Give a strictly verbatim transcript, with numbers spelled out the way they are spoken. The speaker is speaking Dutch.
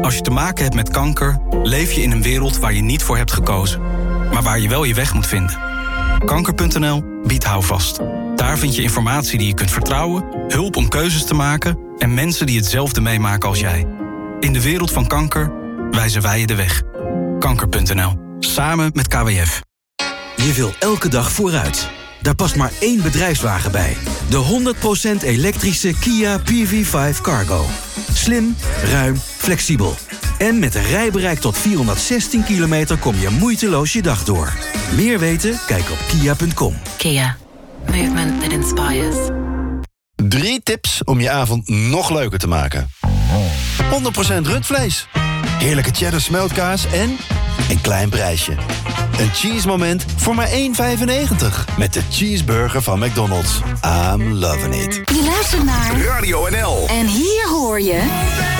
Als je te maken hebt met kanker, leef je in een wereld waar je niet voor hebt gekozen. Maar waar je wel je weg moet vinden. Kanker punt n l biedt houvast. Daar vind je informatie die je kunt vertrouwen, hulp om keuzes te maken en mensen die hetzelfde meemaken als jij. In de wereld van kanker wijzen wij je de weg. Kanker punt n l. Samen met K W F. Je wil elke dag vooruit. Daar past maar één bedrijfswagen bij. De honderd procent elektrische Kia P V vijf Cargo. Slim, ruim, flexibel. En met een rijbereik tot vierhonderdzestien kilometer kom je moeiteloos je dag door. Meer weten? Kijk op kia punt com. Kia. Movement that inspires. Drie tips om je avond nog leuker te maken. honderd procent rundvlees. Heerlijke cheddar smeltkaas en een klein prijsje. Een cheese moment voor maar één vijfennegentig. Met de cheeseburger van McDonald's. I'm loving it. Je luistert naar Radio N L. En hier hoor je...